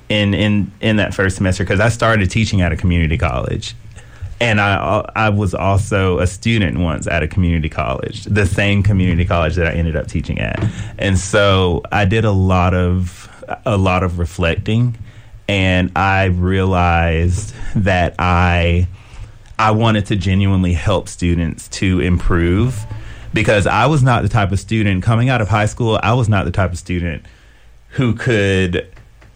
in that first semester, because I started teaching at a community college. And I was also a student once at a community college, the same community college that I ended up teaching at. And so I did a lot of reflecting, and I realized that I wanted to genuinely help students to improve, because I was not the type of student coming out of high school. I was not the type of student who could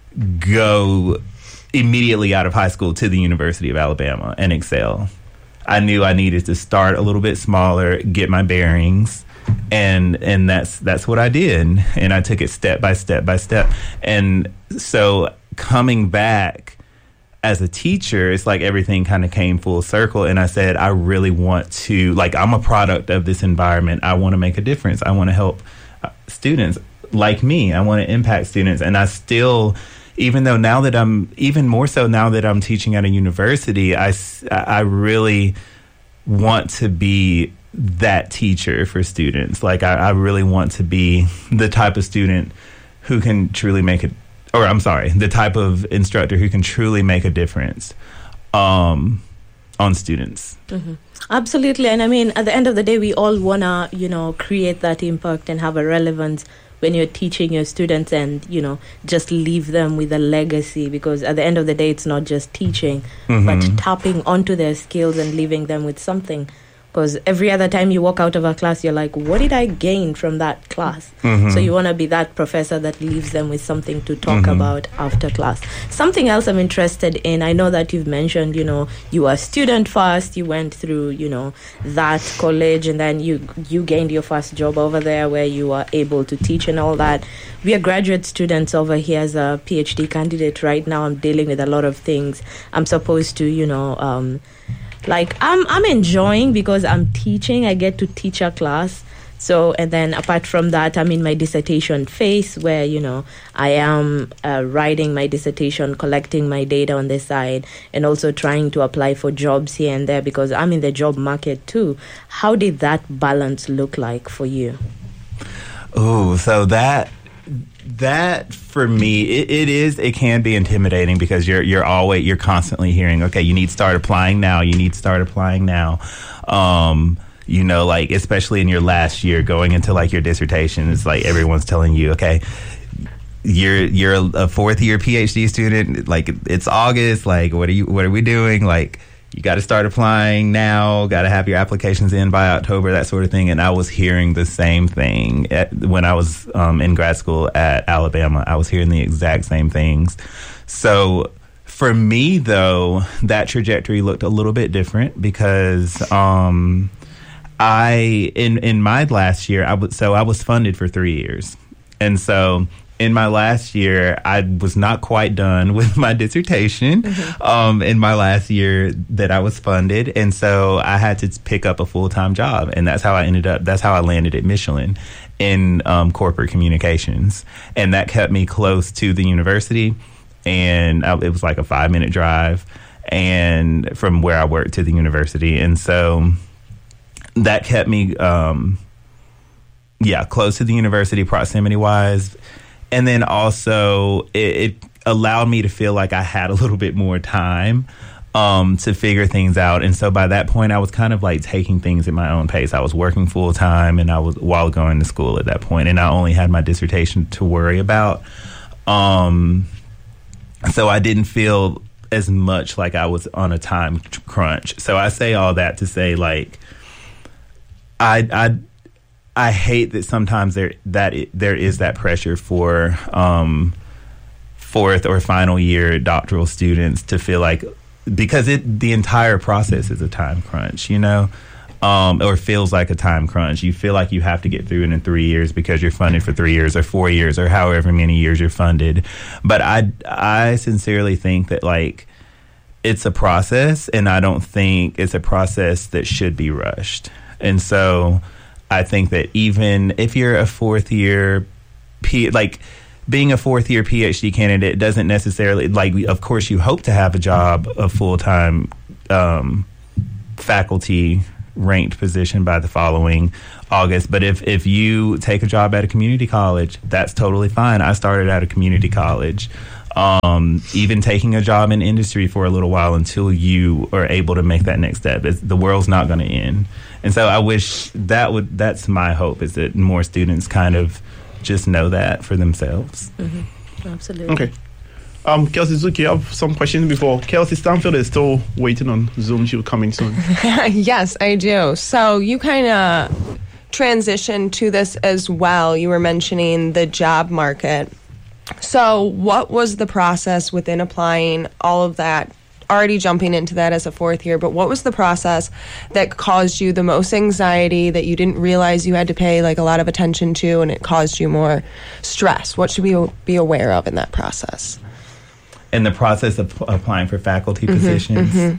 go immediately out of high school to the University of Alabama and excel. I knew I needed to start a little bit smaller, get my bearings, and that's what I did. And I took it step by step by step. And so coming back as a teacher, it's like everything kind of came full circle. And I said, I really want to, like, I'm a product of this environment. I want to make a difference. I want to help students like me. I want to impact students. And I still, even though now that even more so now that I'm teaching at a university, I really want to be that teacher for students. Like, I really want to be the type of student who can truly make it, or I'm sorry, the type of instructor who can truly make a difference on students. Mm-hmm. Absolutely. And I mean, at the end of the day, we all want to, create that impact and have a relevance when you're teaching your students, and, just leave them with a legacy, because at the end of the day, it's not just teaching, but tapping onto their skills and leaving them with something. Because every other time you walk out of a class, you're like, what did I gain from that class? So you want to be that professor that leaves them with something to talk about after class. Something else I'm interested in, I know that you've mentioned, you were a student first, you went through, that college, and then you gained your first job over there where you were able to teach and all that. We are graduate students over here. As a PhD candidate right now, I'm dealing with a lot of things. I'm supposed to, I'm enjoying, because I'm teaching. I get to teach a class. So, and then apart from that, I'm in my dissertation phase where, I am writing my dissertation, collecting my data on the side, and also trying to apply for jobs here and there, because I'm in the job market too. How did that balance look like for you? Oh, so that for me, it can be intimidating, because you're constantly hearing, okay, you need to start applying now. Like, especially in your last year going into like your dissertation, it's like everyone's telling you, okay, you're a fourth year PhD student, like it's August, like what are we doing? Like, you got to start applying now, got to have your applications in by October, that sort of thing. And I was hearing the same thing when I was in grad school at Alabama. I was hearing the exact same things. So for me, though, that trajectory looked a little bit different, because in my last year, I was funded for 3 years. And so in my last year, I was not quite done with my dissertation in my last year that I was funded. And so I had to pick up a full-time job. And that's how I landed at Michelin in corporate communications. And that kept me close to the university. And it was like a 5-minute drive and from where I worked to the university. And so that kept me, close to the university proximity-wise. And then also it allowed me to feel like I had a little bit more time to figure things out. And so by that point, I was kind of like taking things at my own pace. I was working full time, and I was while going to school at that point, and I only had my dissertation to worry about. So I didn't feel as much like I was on a time crunch. So I say all that to say, like, I hate that sometimes there is that pressure for fourth or final year doctoral students to feel like, because the entire process is a time crunch, or feels like a time crunch. You feel like you have to get through it in 3 years because you're funded for 3 years or 4 years or however many years you're funded. But I sincerely think that, like, it's a process, and I don't think it's a process that should be rushed. And so I think that even if you're a fourth year, being a fourth year PhD candidate doesn't necessarily, like, of course you hope to have a job, a full-time faculty ranked position by the following August. But if you take a job at a community college, that's totally fine. I started at a community college. even taking a job in industry for a little while until you are able to make that next step. The world's not going to end. And so I wish that's my hope, is that more students kind of just know that for themselves. Mm-hmm. Absolutely. Okay. Kelsey Zuki, you have some questions before. Kelsey Stanfield is still waiting on Zoom. She'll come in soon. Yes, I do. So you kind of transitioned to this as well. You were mentioning the job market. So what was the process within applying all of that, already jumping into that as a fourth year, but what was the process that caused you the most anxiety, that you didn't realize you had to pay like a lot of attention to, and it caused you more stress? What should we be aware of in that process? In the process of applying for faculty positions,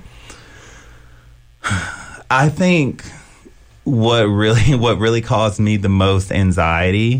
I think what really caused me the most anxiety,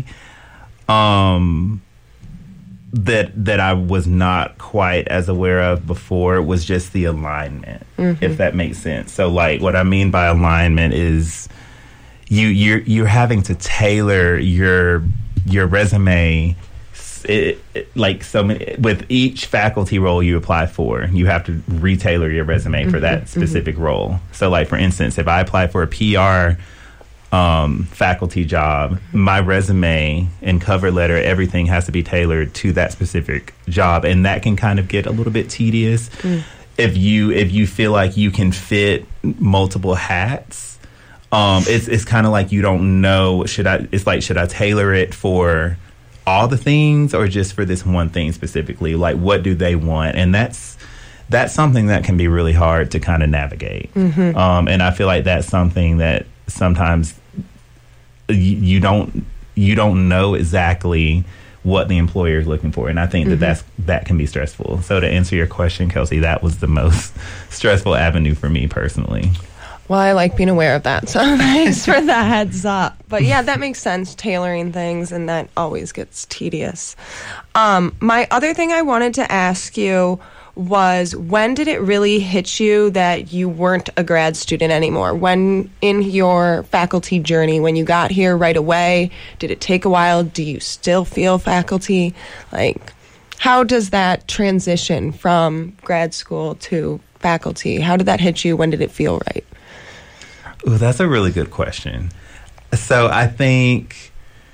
that I was not quite as aware of before, was just the alignment, if that makes sense. So, like, what I mean by alignment is you're having to tailor your resume. Like so many, with each faculty role you apply for, you have to retailor your resume for that specific role. So, like, for instance, if I apply for a PR faculty job, my resume and cover letter, everything has to be tailored to that specific job, and that can kind of get a little bit tedious if you feel like you can fit multiple hats. It's kind of like you don't know, should I tailor it for all the things or just for this one thing specifically? Like, what do they want? And that's something that can be really hard to kind of navigate. And I feel like that's something that sometimes you don't know exactly what the employer is looking for. And I think that can be stressful. So to answer your question, Kelsey, that was the most stressful avenue for me personally. Well, I like being aware of that, so thanks for the heads up. But yeah, that makes sense, tailoring things, and that always gets tedious. My other thing I wanted to ask you was, when did it really hit you that you weren't a grad student anymore? When in your faculty journey, when you got here right away, did it take a while? Do you still feel faculty? Like, how does that transition from grad school to faculty, how did that hit you? When did it feel right? Ooh, that's a really good question. So I think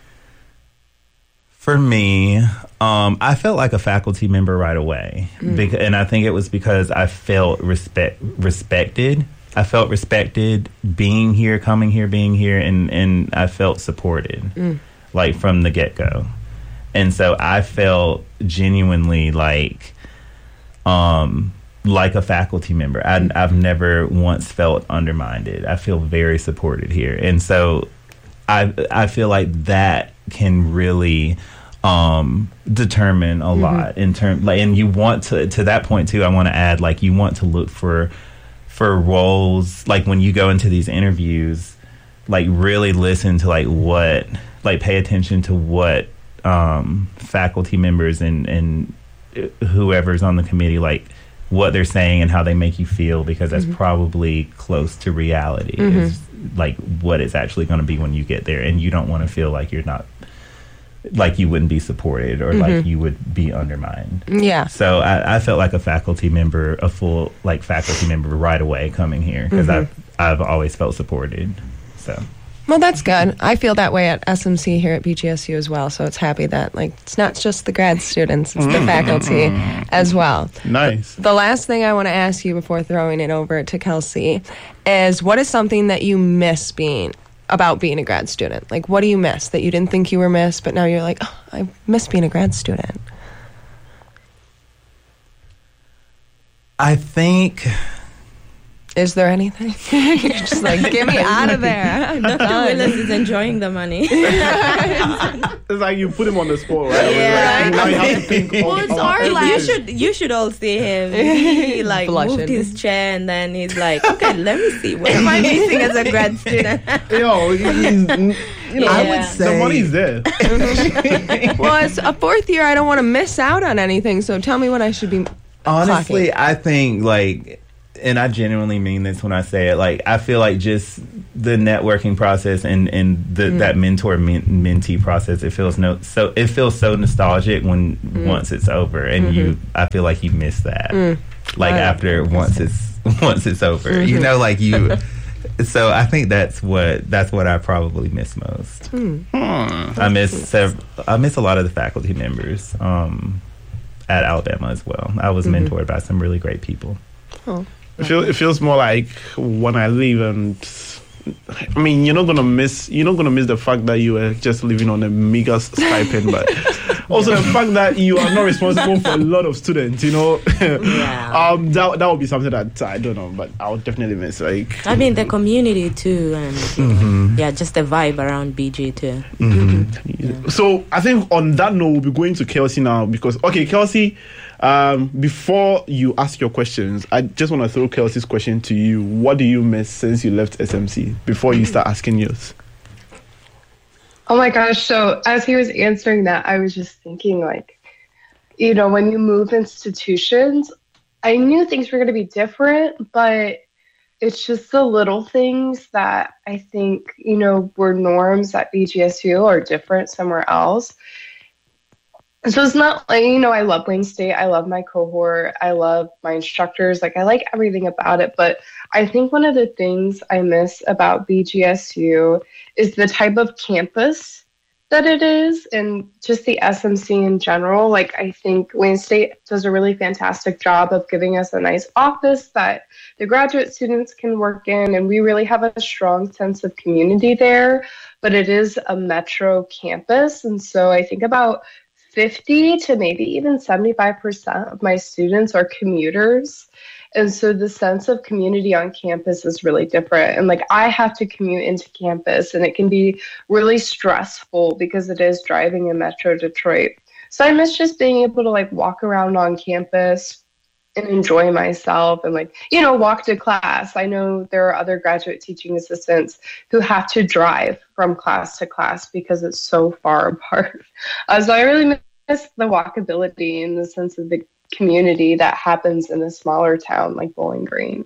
for me, I felt like a faculty member right away. And I think it was because I felt respected. I felt respected being here, coming here, being here, and I felt supported, like, from the get-go. And so I felt genuinely like a faculty member. I've never once felt undermined. I feel very supported here. And so I feel like that can really determine a lot in terms, like, and you want to that point too, I want to add, like, you want to look for roles, like, when you go into these interviews, like, really listen to, like, what, like, pay attention to what faculty members and whoever's on the committee, like, what they're saying and how they make you feel, because that's probably close to reality, is like what it's actually going to be when you get there. And you don't want to feel like you're not, like you wouldn't be supported or like you would be undermined. Yeah. So I felt like a faculty member, a full, like, faculty member right away coming here, because I've always felt supported. So. Well, that's good. I feel that way at SMC here at BGSU as well. So it's happy that, like, it's not just the grad students, it's the faculty as well. Nice. The last thing I want to ask you before throwing it over to Kelsey is, what is something that you miss about being a grad student? Like, what do you miss that you didn't think you were missed, but now you're like, oh, I miss being a grad student? I think... Is there anything? You're just like, get me out of there. Dr. Willis is enjoying the money. It's like you put him on the spot, right? Yeah. Now you have to think. Well, it's hard. You should all see him. He, like, moved his chair, and then he's like, okay, let me see. What am I missing as a grad student? I would say the money's there. Well, it's a fourth year. I don't want to miss out on anything. So tell me what I should be. Honestly, clocking. I think, like, and I genuinely mean this when I say it, like, I feel like just the networking process and that mentee process, it feels so nostalgic when once it's over, and I feel like you miss that, like after once it's over, you know, like you. So I think that's what I probably miss most. I miss a lot of the faculty members at Alabama as well. I was mentored by some really great people. Oh. It feels more like when I leave, and I mean, you're not gonna miss the fact that you were just living on a meager stipend, but also the fact that you are not responsible for a lot of students. You know, that would be something that I don't know, but I would definitely miss. Like, I mean, the community too, and just the vibe around BG too. Yeah. So I think on that note, we'll be going to Kelsey now because Kelsey. Before you ask your questions, I just want to throw Kelsey's question to you. What do you miss since you left SMC? Before you start asking yours. Oh my gosh. So as he was answering that, I was just thinking, like, you know, when you move institutions, I knew things were going to be different, but it's just the little things that I think, you know, were norms at BGSU are different somewhere else. So it's not like, you know, I love Wayne State. I love my cohort. I love my instructors. Like, I like everything about it. But I think one of the things I miss about BGSU is the type of campus that it is and just the SMC in general. Like, I think Wayne State does a really fantastic job of giving us a nice office that the graduate students can work in. And we really have a strong sense of community there. But it is a metro campus. And so I think about 50 to maybe even 75% of my students are commuters. And so the sense of community on campus is really different. And like, I have to commute into campus and it can be really stressful because it is driving in Metro Detroit. So I miss just being able to like walk around on campus and enjoy myself and like, you know, walk to class. I know there are other graduate teaching assistants who have to drive from class to class because it's so far apart. So I really miss the walkability and the sense of the community that happens in a smaller town like Bowling Green.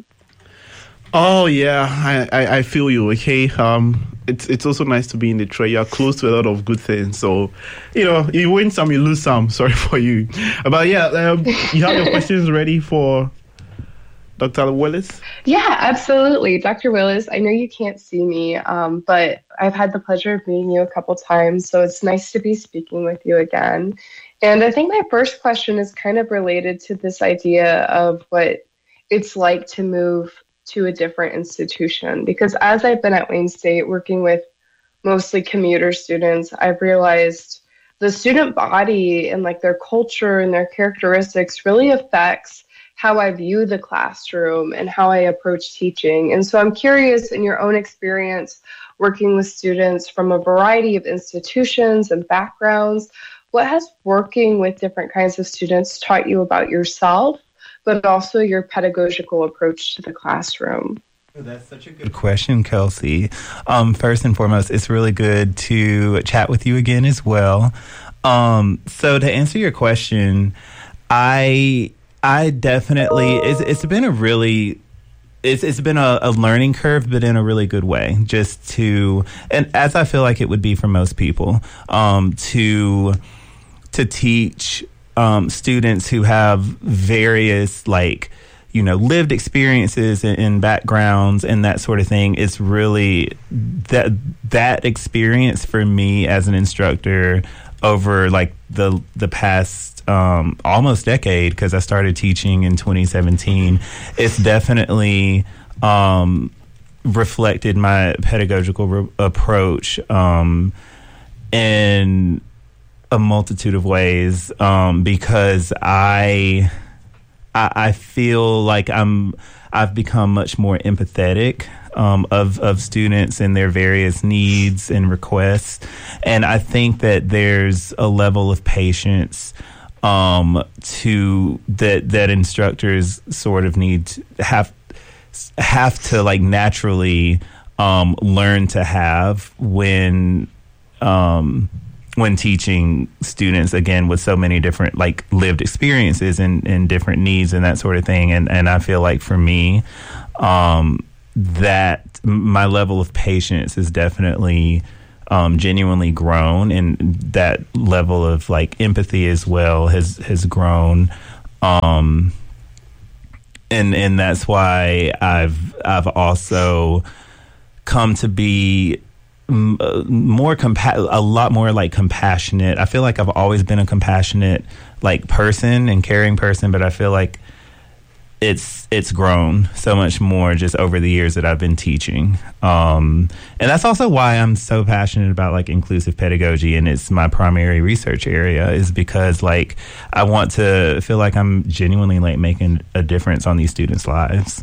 Oh yeah, I feel you. Okay, it's also nice to be in Detroit. You're close to a lot of good things, so you know you win some, you lose some. Sorry for you, but yeah, you have your questions ready for Dr. Willis? Yeah, absolutely, Dr. Willis. I know you can't see me, but I've had the pleasure of meeting you a couple times, so it's nice to be speaking with you again. And I think my first question is kind of related to this idea of what it's like to move to a different institution. Because as I've been at Wayne State working with mostly commuter students, I've realized the student body and like their culture and their characteristics really affects how I view the classroom and how I approach teaching. And so I'm curious, in your own experience working with students from a variety of institutions and backgrounds, what has working with different kinds of students taught you about yourself, but also your pedagogical approach to the classroom? That's such a good question, Kelsey. First and foremost, it's really good to chat with you again as well. So to answer your question, I definitely, it's been a really, it's been a learning curve, but in a really good way, just to, and as I feel like it would be for most people, to teach students who have various, like, you know, lived experiences and backgrounds and that sort of thing. It's really that experience for me as an instructor over like the past almost decade, because I started teaching in 2017. It's definitely reflected my pedagogical approach in a multitude of ways, because I feel like I've become much more empathetic of students and their various needs and requests, and I think that there's a level of patience to that instructors sort of need to have to like naturally learn to have when when teaching students, again, with so many different like lived experiences and different needs and that sort of thing. And I feel like for me, that my level of patience is definitely genuinely grown, and that level of like empathy as well has grown. And that's why I've also come to be a lot more like compassionate. I feel like I've always been a compassionate like person and caring person, but I feel like it's grown so much more just over the years that I've been teaching. And that's also why I'm so passionate about like inclusive pedagogy, and it's my primary research area, is because like I want to feel like I'm genuinely like making a difference on these students' lives.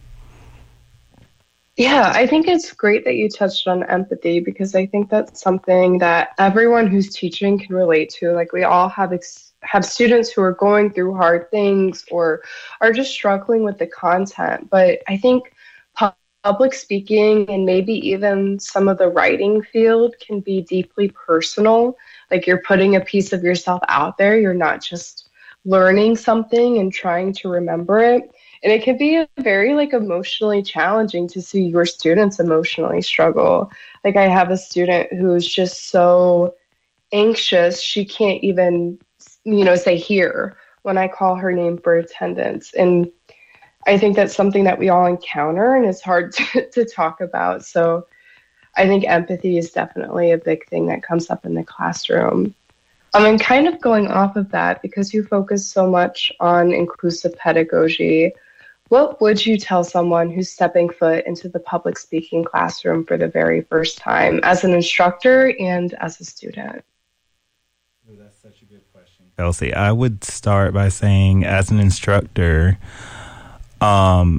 Yeah, I think it's great that you touched on empathy, because I think that's something that everyone who's teaching can relate to. Like, we all have students who are going through hard things or are just struggling with the content. But I think public speaking and maybe even some of the writing field can be deeply personal. Like, you're putting a piece of yourself out there. You're not just learning something and trying to remember it. And it can be very like emotionally challenging to see your students emotionally struggle. Like, I have a student who's just so anxious, she can't even, say here when I call her name for attendance. And I think that's something that we all encounter, and it's hard to talk about. So I think empathy is definitely a big thing that comes up in the classroom. And kind of going off of that, because you focus so much on inclusive pedagogy, what would you tell someone who's stepping foot into the public speaking classroom for the very first time, as an instructor and as a student? Oh, that's such a good question, Kelsey. I would start by saying, as an instructor, I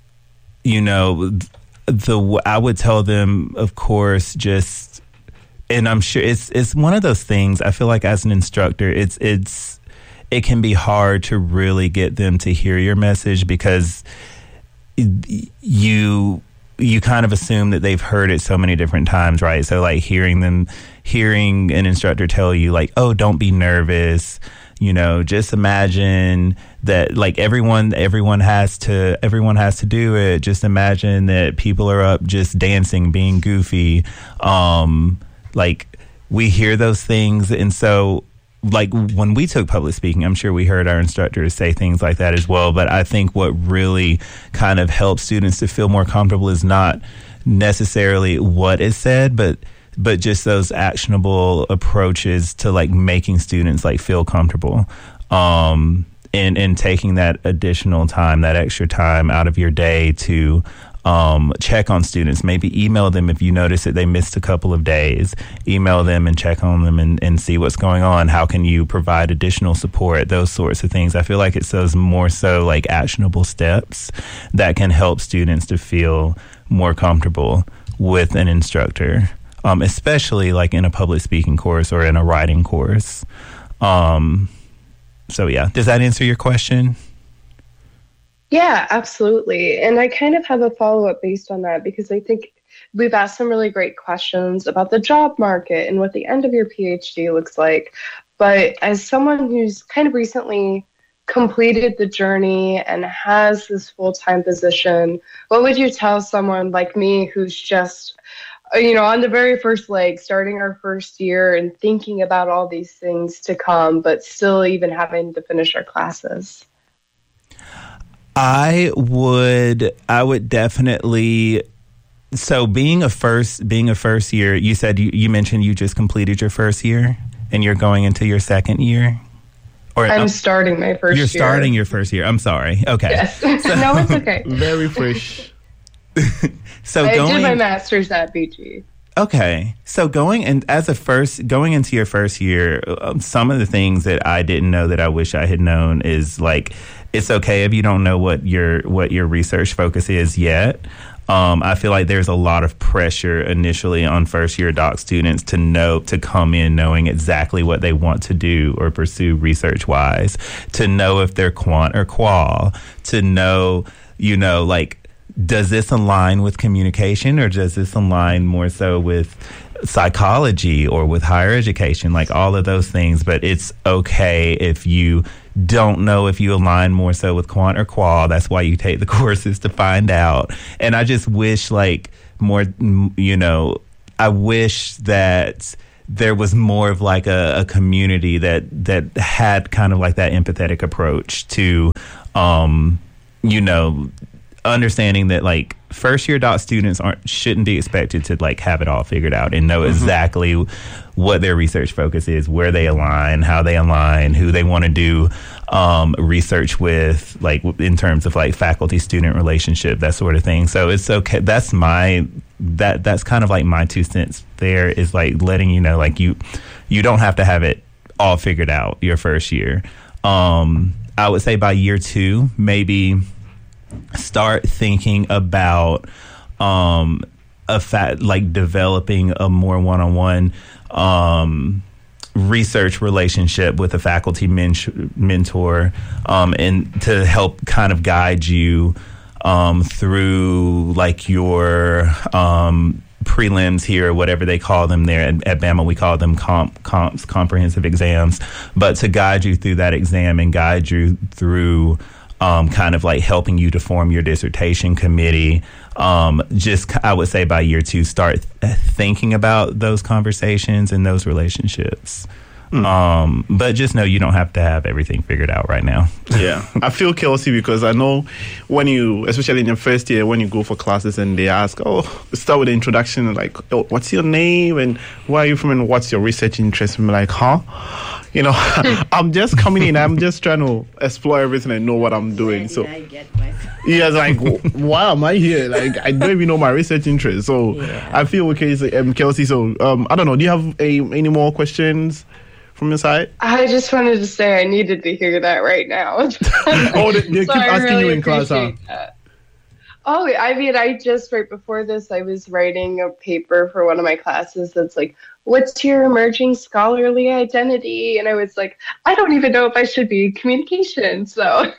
would tell them, of course, just, and I'm sure it's one of those things. I feel like as an instructor, it can be hard to really get them to hear your message, because you kind of assume that they've heard it so many different times, right? So like hearing an instructor tell you like, oh, don't be nervous, just imagine that like everyone has to do it. Just imagine that people are up just dancing, being goofy. Like, we hear those things, and so like when we took public speaking, I'm sure we heard our instructors say things like that as well. But I think what really kind of helps students to feel more comfortable is not necessarily what is said, but just those actionable approaches to like making students like feel comfortable, and taking that additional time, that extra time out of your day to check on students. Maybe email them if you notice that they missed a couple of days. Email them and check on them and see what's going on. How can you provide additional support? Those sorts of things. I feel like it's those more so like actionable steps that can help students to feel more comfortable with an instructor, especially like in a public speaking course or in a writing course. So yeah, does that answer your question? Yeah, absolutely. And I kind of have a follow-up based on that, because I think we've asked some really great questions about the job market and what the end of your PhD looks like. But as someone who's kind of recently completed the journey and has this full-time position, what would you tell someone like me who's just, on the very first leg, starting our first year and thinking about all these things to come, but still even having to finish our classes? I would definitely. So being a first year, you said you mentioned you just completed your first year and you're going into your second year. Or I'm starting my first year. You're starting your first year. I'm sorry. Okay. Yes. No, it's okay. Very fresh. So I did my master's at BG. Okay. So going into your first year, some of the things that I didn't know that I wish I had known is like, it's okay if you don't know what your research focus is yet. I feel like there's a lot of pressure initially on first year doc students to come in knowing exactly what they want to do or pursue research wise, to know if they're quant or qual, to know, like, does this align with communication, or does this align more so with psychology or with higher education, like all of those things. But it's okay if you don't know if you align more so with quant or qual. That's why you take the courses, to find out. And I just wish like more, I wish that there was more of like a community that had kind of like that empathetic approach to, understanding that like first year doc students shouldn't be expected to like have it all figured out and know exactly what their research focus is, where they align, how they align, who they want to do research with, like in terms of like faculty student relationship, that sort of thing. So it's okay. That's that's kind of like my 2 cents there, is like letting you know, like you don't have to have it all figured out your first year. I would say by year 2, maybe start thinking about like developing a more one-on-one research relationship with a faculty mentor, and to help kind of guide you through like your prelims here, whatever they call them there at Bama. We call them comps, comprehensive exams, but to guide you through that exam and guide you through kind of like helping you to form your dissertation committee. I would say by year 2, start thinking about those conversations and those relationships. But just know you don't have to have everything figured out right now. Yeah, I feel Kelsey, because I know when you, especially in your first year, when you go for classes and they ask, start with the introduction, like, what's your name and where are you from and what's your research interest? I'm like, I'm just coming in. I'm just trying to explore everything and know what I'm doing. So I get myself. Yeah, it's like, why am I here? Like, I don't even know my research interest. So yeah. I feel okay, Kelsey. So I don't know. Do you have any more questions from your side? I just wanted to say I needed to hear that right now. They keep asking you in class, huh? Oh, I mean, right before this, I was writing a paper for one of my classes that's like, what's your emerging scholarly identity? And I was like, I don't even know if I should be in communication. So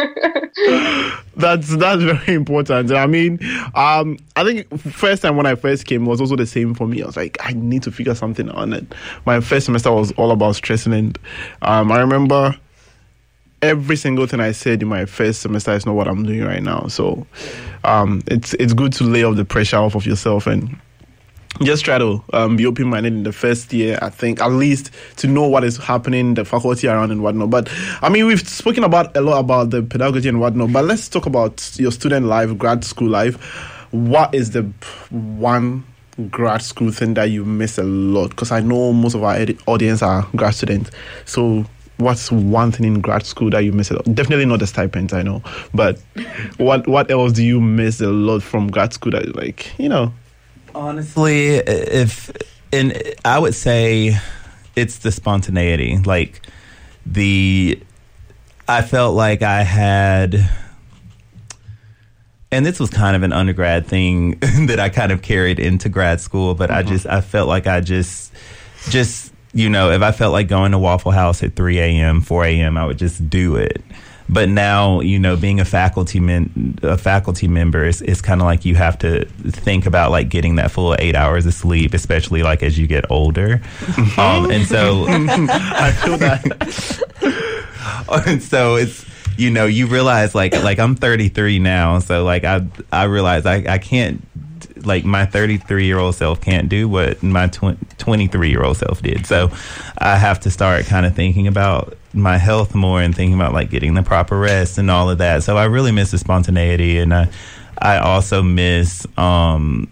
that's very important. I mean, I think first time when I first came was also the same for me. I was like, I need to figure something on it. My first semester was all about stressing, and I remember every single thing I said in my first semester is not what I'm doing right now. So it's good to lay off the pressure off of yourself and just try to be open-minded in the first year, I think, at least to know what is happening, the faculty around and whatnot. But, I mean, we've spoken a lot about the pedagogy and whatnot, but let's talk about your student life, grad school life. What is the one grad school thing that you miss a lot? Because I know most of our audience are grad students. So what's one thing in grad school that you miss a lot? Definitely not the stipends, I know. But what else do you miss a lot from grad school that, like, Honestly, I would say it's the spontaneity. Like I felt like I had, and this was kind of an undergrad thing that I kind of carried into grad school, but I felt like I just if I felt like going to Waffle House at 3 a.m., 4 a.m., I would just do it. But now, being a faculty member is kind of like you have to think about like getting that full 8 hours of sleep, especially like as you get older. And so I feel that. And so it's, you realize like I'm 33 now. So like I realize I can't, like my 33-year-old self can't do what my 23-year-old self did. So I have to start kind of thinking about my health more and thinking about like getting the proper rest and all of that. So I really miss the spontaneity, and I also miss I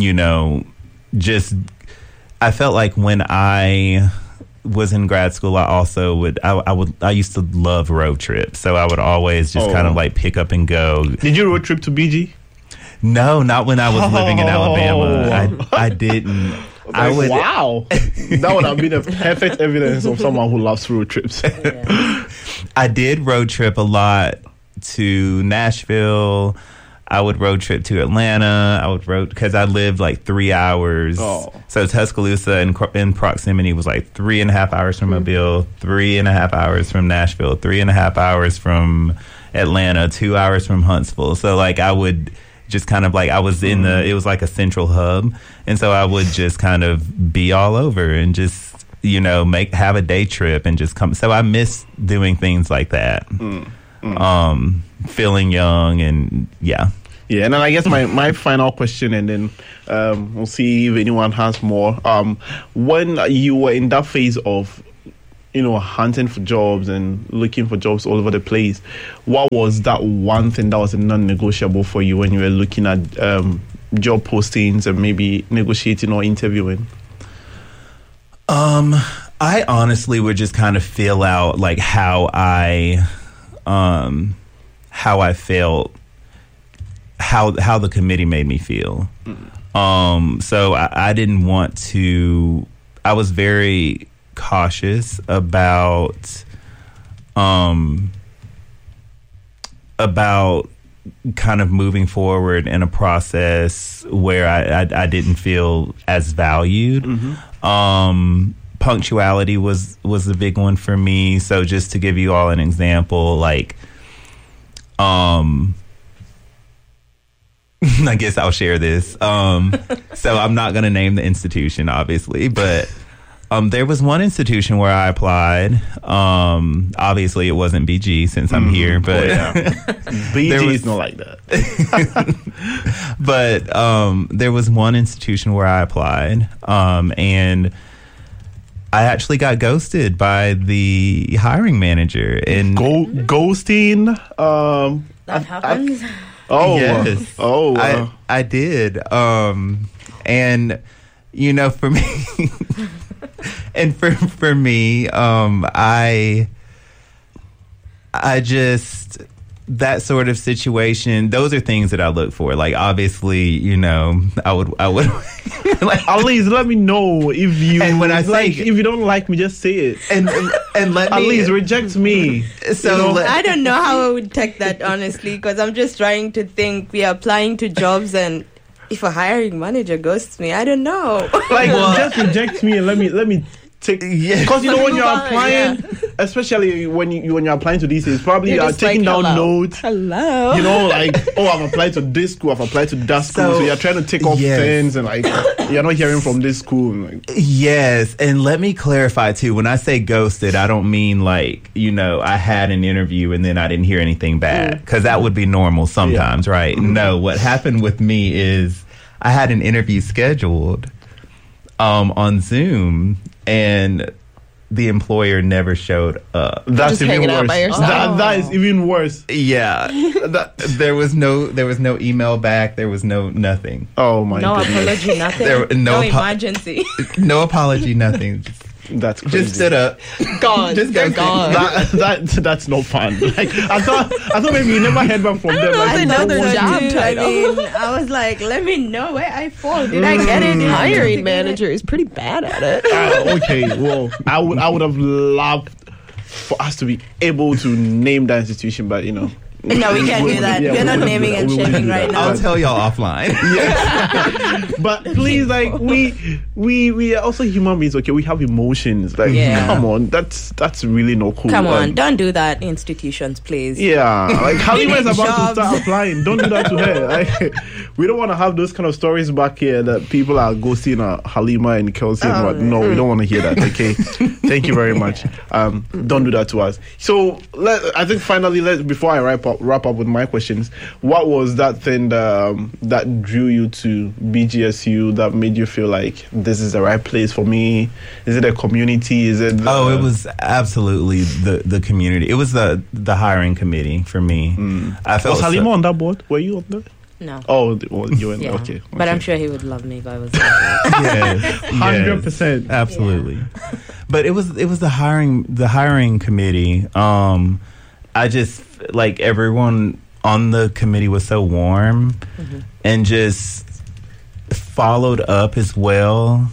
felt like when I was in grad school, I used to love road trips. So I would always just kind of like pick up and go. Did you road trip to BG? No, not when I was living in Alabama. I didn't. Wow. That would have been a perfect evidence of someone who loves road trips. I did road trip a lot to Nashville. I would road trip to Atlanta. I would because I lived like 3 hours. So Tuscaloosa in proximity was like 3.5 hours from Mobile, 3.5 hours from Nashville, 3.5 hours from Atlanta, 2 hours from Huntsville. So like I would just kind of like I was in it was like a central hub, and so I would just kind of be all over and just have a day trip and just come. So I miss doing things like that. Feeling young and yeah. Yeah, and then I guess my final question, and then we'll see if anyone has more. When you were in that phase of, hunting for jobs and looking for jobs all over the place, what was that one thing that was a non-negotiable for you when you were looking at job postings and maybe negotiating or interviewing? I honestly would just kind of feel out like how I felt, how the committee made me feel. So I didn't want to. I was very cautious about kind of moving forward in a process where I didn't feel as valued. Punctuality was a big one for me. So just to give you all an example, like I guess I'll share this. So I'm not going to name the institution, obviously, but there was one institution where I applied. Obviously, it wasn't BG since I'm here, but BG is not like that. But there was one institution where I applied, and I actually got ghosted by the hiring manager. And ghosting. That happens. Yes. Wow. I did. And for me, and for me, I just, that sort of situation, those are things that I look for. Like, obviously, I would like, at least let me know if you, and when I say, if you don't like me, just say it, and let me, at least reject me. So I don't know how I would take that, honestly, because I'm just trying to think. We are applying to jobs, and if a hiring manager ghosts me, I don't know. Like, just reject me and let me take. Because when you're applying, especially when you're applying to these things, probably you are taking down notes. Hello. Like, I've applied to this school, I've applied to that school. So you're trying to take off things, and like you're not hearing from this school. Like, yes, and let me clarify too. When I say ghosted, I don't mean like I had an interview and then I didn't hear anything back, because that would be normal sometimes, right? No, what happened with me is I had an interview scheduled on Zoom, and the employer never showed up. That's just even hanging out worse. by yourself. That is even worse. Yeah, there was no email back. There was nothing. Oh my No goodness. apology, nothing. There, no emergency. No apology, nothing. That's crazy. Just stood up. Gone. Just They're go gone. That's not fun. Like, I thought maybe you never heard back from them. I Like, know their their job job title. I was like, let me know where I fall. Did I get it? Hiring manager is pretty bad at it. okay, well, I would have loved for us to be able to name that institution, but No, we can't do that. We're not naming and shaming right now. I'll tell y'all offline. But please, like, we are also human beings. Okay, we have emotions. Like, Yeah. come on, that's really not cool. Come on, don't do that, institutions, please. Yeah, like Halima is about Jobs. to start applying. Don't do that to her. Like, we don't want to have those kind of stories back here that people are ghosting Halima and Kelsey. And what. No, we don't want to hear that. Okay, thank you very much. Don't do that to us. So I think finally, before I wrap up with my questions, what was that thing that drew you to BGSU, that made you feel like this is the right place for me? Is it a community? Is it? It was absolutely the community. It was the hiring committee for me. I felt was Halima on that board? Were you on there? No. Oh, well, you were. Yeah. Okay. But I'm sure he would love me if I was there. yes, 100%. absolutely. But it was the hiring committee. I just, like, everyone on the committee was so warm and just followed up as well.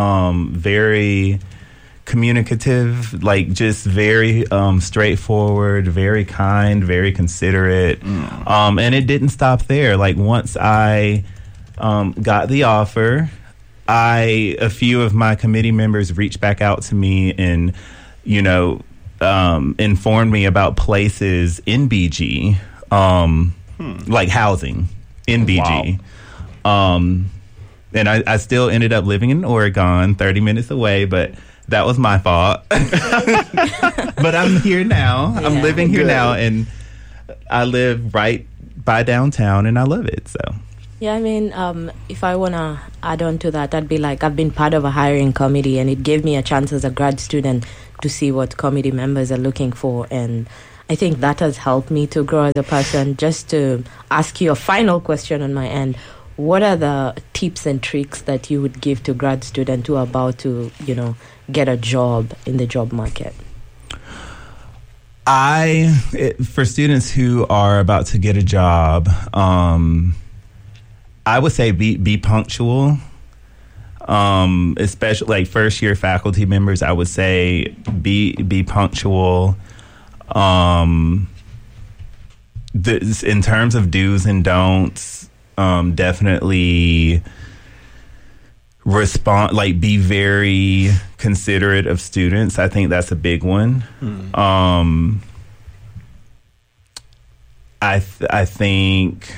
Very communicative, like, just very straightforward, very kind, very considerate. And it didn't stop there. Like, once I got the offer, a few of my committee members reached back out to me and, informed me about places in BG, like housing. in BG. And I still ended up living in Oregon, 30 minutes away, but that was my fault. But I'm here now. Yeah. I'm living here now, and I live right by downtown, and I love it. So. Yeah, I mean, if I want to add on to that, I'd be like, I've been part of a hiring committee, and it gave me a chance as a grad student to see what committee members are looking for. And I think that has helped me to grow as a person. Just to ask you a final question on my end, what are the tips and tricks that you would give to grad students who are about to, get a job in the job market? For students who are about to get a job, I would say be punctual. Especially like first year faculty members, I would say be punctual. In terms of do's and don'ts, definitely respond, like be very considerate of students. I think that's a big one. I think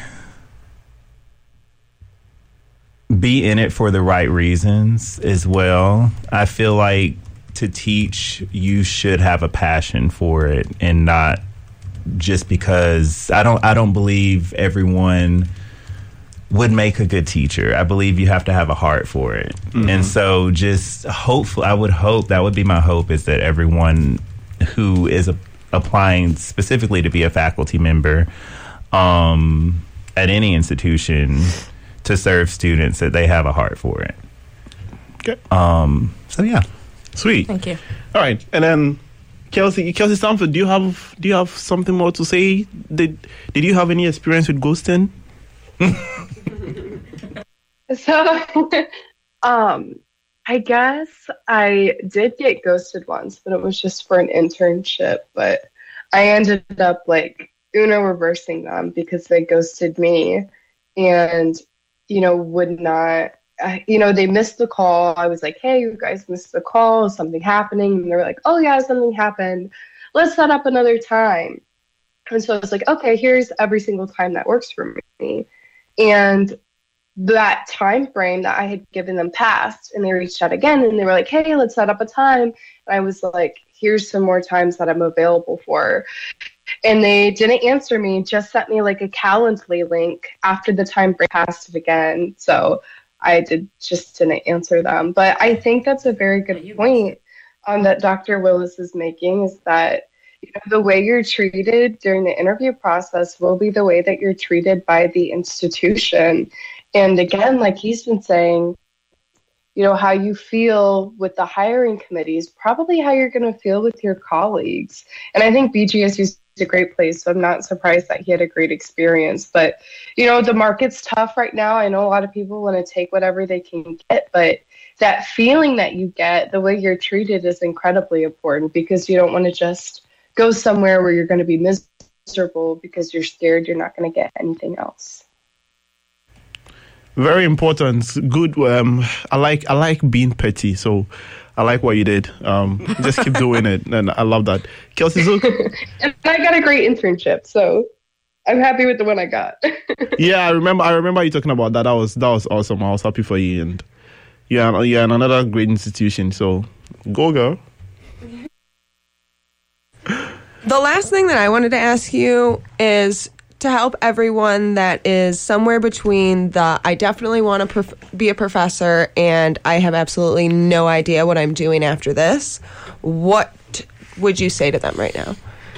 be in it for the right reasons as well. I feel like to teach, you should have a passion for it, and not just because I don't believe everyone would make a good teacher. I believe you have to have a heart for it. Mm-hmm. And so just hopefully, I would hope, that would be my hope, is that everyone who is applying specifically to be a faculty member at any institution to serve students, that they have a heart for it. Okay. So yeah. Sweet. Thank you. All right. And then Kelsey Stanford, do you have something more to say? Did you have any experience with ghosting? So, I guess I did get ghosted once, but it was just for an internship. But I ended up Uno reversing them because they ghosted me, and would not. They missed the call. I was like, hey, you guys missed the call. Is something happening? And they were like, oh yeah, something happened. Let's set up another time. And so I was like, okay, here's every single time that works for me. And that time frame that I had given them passed, and they reached out again, and they were like, hey, let's set up a time. And I was like, here's some more times that I'm available for. And they didn't answer me, just sent me a Calendly link after the time frame passed it again. So I didn't answer them. But I think that's a very good point that Dr. Willis is making, is that the way you're treated during the interview process will be the way that you're treated by the institution. And again, like he's been saying, how you feel with the hiring committees, probably how you're going to feel with your colleagues. And I think BGSU is a great place, so I'm not surprised that he had a great experience. But, the market's tough right now. I know a lot of people want to take whatever they can get, but that feeling that you get, the way you're treated, is incredibly important, because you don't want to just go somewhere where you're going to be miserable because you're scared you're not going to get anything else. Very important. Good. I like being petty, so I like what you did. Just keep doing it, and I love that. Kelsey Zook. And I got a great internship, so I'm happy with the one I got. Yeah, I remember you talking about that. That was awesome. I was happy for you, and yeah, in another great institution. So go, girl. The last thing that I wanted to ask you is to help everyone that is somewhere between the I definitely want to be a professor and I have absolutely no idea what I'm doing after this. What would you say to them right now?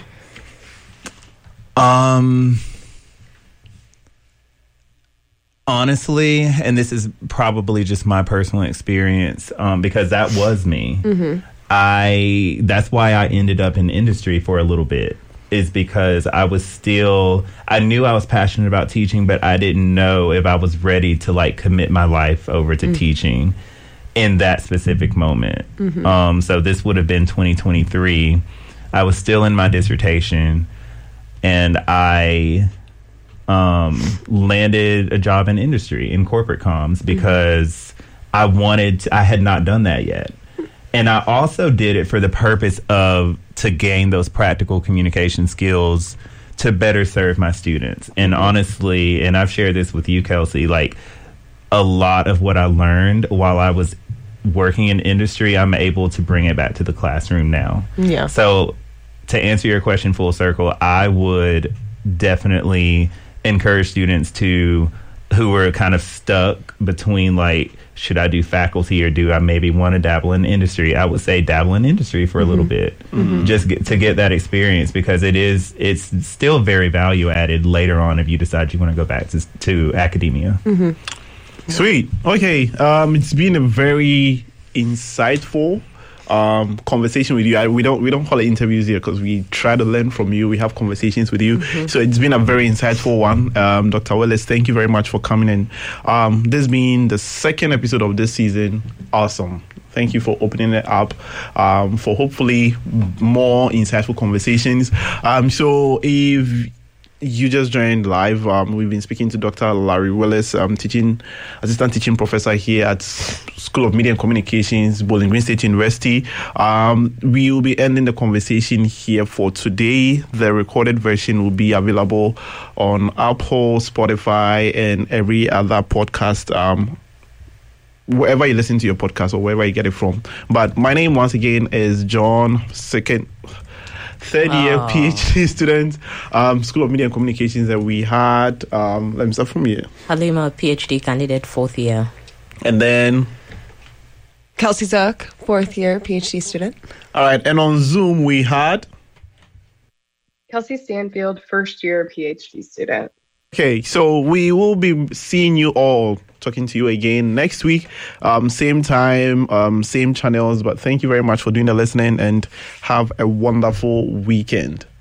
Honestly, and this is probably just my personal experience, because that was me. Mm-hmm. That's why I ended up in industry for a little bit, is because I knew I was passionate about teaching, but I didn't know if I was ready to commit my life over to teaching in that specific moment. Mm-hmm. So this would have been 2023. I was still in my dissertation, and I landed a job in industry, in corporate comms, because I had not done that yet. And I also did it for the purpose to gain those practical communication skills to better serve my students. And honestly, and I've shared this with you, Kelsey, like a lot of what I learned while I was working in industry, I'm able to bring it back to the classroom now. Yeah. So to answer your question full circle, I would definitely encourage students who are kind of stuck between like, should I do faculty or do I maybe want to dabble in industry? I would say dabble in industry for a little bit, just to get that experience, because it's still very value added later on if you decide you want to go back to academia. Sweet. Okay. It's been a very insightful conversation with you. We don't call it interviews here because we try to learn from you. We have conversations with you. So it's been a very insightful one. Dr. Willis, thank you very much for coming in. This being the second episode of this season. Awesome. Thank you for opening it up for hopefully more insightful conversations. So if you just joined live, we've been speaking to Dr. Larry Willis, assistant teaching professor here at School of Media and Communications, Bowling Green State University. We will be ending the conversation here for today. The recorded version will be available on Apple, Spotify, and every other podcast, wherever you listen to your podcast or wherever you get it from. But my name, once again, is John, third year PhD student, School of Media and Communications, that we had. Let me start from here. Halima, PhD candidate, fourth year. And then Kelsey Zook, fourth year PhD student. All right. And on Zoom, we had Kelsey Stanfield, first year PhD student. Okay, so we will be seeing you all, talking to you again next week, same time, same channels. But thank you very much for doing the listening, and have a wonderful weekend.